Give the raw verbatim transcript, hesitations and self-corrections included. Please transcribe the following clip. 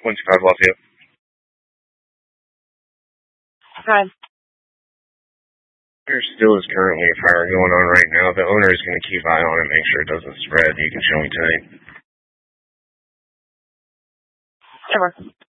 one two five Lafayette. Hi. There still is currently a fire going on right now. The owner is going to keep eye on it, make sure it doesn't spread. You can show me tonight. Sure.